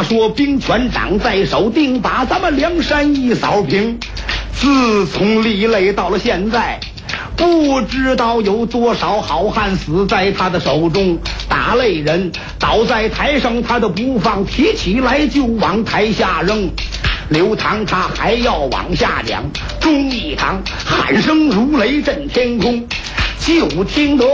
话说兵权掌在手，定把咱们梁山一扫平。自从李雷到了现在，不知道有多少好汉死在他的手中。打擂人倒在台上，他都不放，提起来就往台下扔。刘唐他还要往下讲，钟义堂喊声如雷震天空，就听得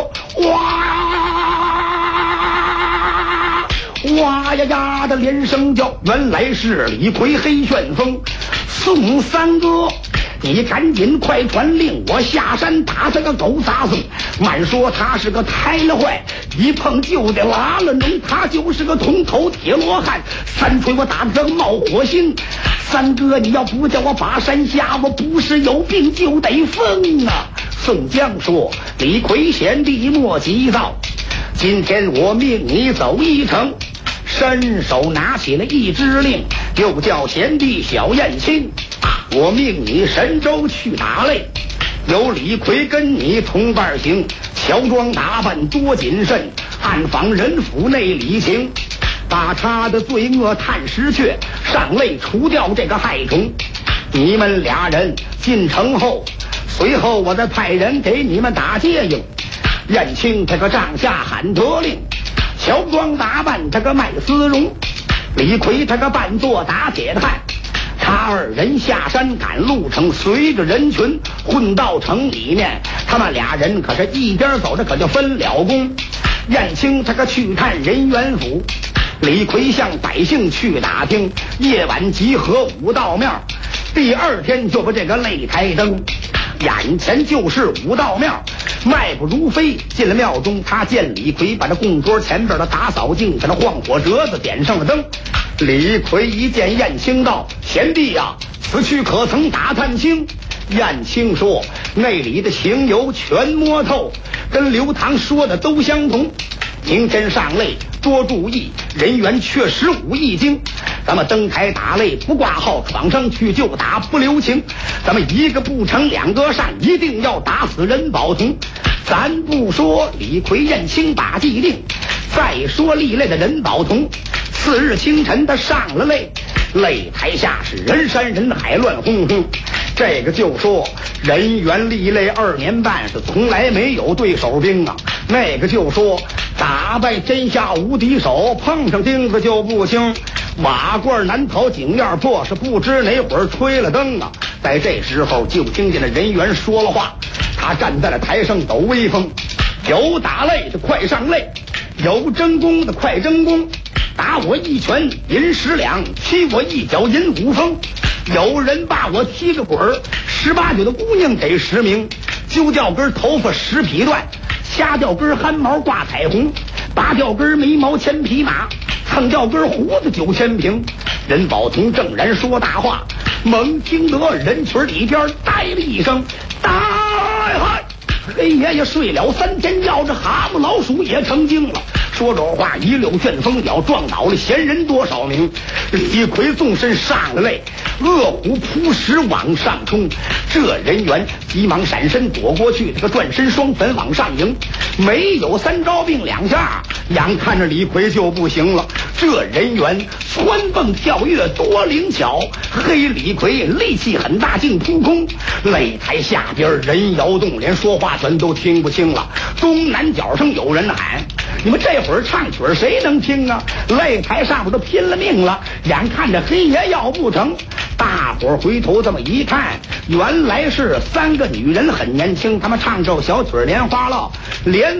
哇呀呀的连声叫，原来是李逵黑旋风。宋三哥，你赶紧快传令我下山打这个狗杂僧。慢说他是个胎了坏，一碰就得拉了脓，他就是个铜头铁罗汉。三锤我打得这个冒火星。三哥，你要不叫我把山下，我不是有病就得疯啊！宋江说：“李逵贤弟莫急躁，今天我命你走一程。”伸手拿起了一支令，又叫贤弟小燕青，我命你神州去打擂，有李逵跟你同伴行，乔装打扮多谨慎，暗访人府内里情，把他的罪恶探实确，上擂除掉这个害虫。你们俩人进城后，随后我再派人给你们打接应。燕青这个帐下喊得令，乔装打扮这个卖丝绒，李逵这个扮作打铁的汉。他二人下山赶路程，随着人群混到城里面。他们俩人可是一边走着可就分了工。燕青这个去探人元府，李逵向百姓去打听，夜晚集合武道庙。第二天就把这个擂台灯，眼前就是武道庙。迈步如飞进了庙中，他见李逵把这供桌前边的打扫净，给他晃火折子点上了灯。李逵一见燕青道：“贤弟呀，此去可曾打探清？”燕青说：“那里的情由全摸透，跟刘唐说的都相同。明天上擂多注意，人员确实武艺精。咱们登台打擂不挂号，闯上去就打，不留情。咱们一个不成两个上，一定要打死任宝同。咱不说李逵燕青把计定，再说立擂的任宝同。次日清晨他上了擂，擂台下是人山人海，乱哄哄。这个就说人员立擂2年半是从来没有对手兵啊。那个就说打败天下无敌手，碰上钉子就不轻。瓦罐难逃井链破，是不知哪会儿吹了灯啊。在这时候就听见了人员说了话，他站在了台上抖威风。有打擂的快上擂，有争功的快争功，打我一拳银10两，踢我一脚银5封。有人把我踢个滚儿，18、9的姑娘给10名，揪掉根头发10匹断，掐掉根汗毛挂彩虹，拔掉根眉毛1000匹马，蹭掉根胡子9000瓶。任宝同正然说大话，猛听得人群里边呆了一声，大喊：“黑爷爷睡了3天觉，这蛤蟆老鼠也成精了。”说着话，一溜旋风脚撞倒了闲人多少名。李逵纵身上了擂，恶虎扑食往上冲。这人员急忙闪身躲过去，这个转身双反往上迎，没有3招并2下，眼看着李逵就不行了。这人员蹿蹦跳跃多灵巧，黑李逵力气很大，竟扑空。擂台下边人摇动，连说话全都听不清了。东南角上有人喊：“你们这会儿唱曲谁能听啊？”擂台上边都拼了命了，眼看着黑爷要不成。大伙儿回头这么一看，原来是3个女人很年轻，她们唱首小曲莲花落，连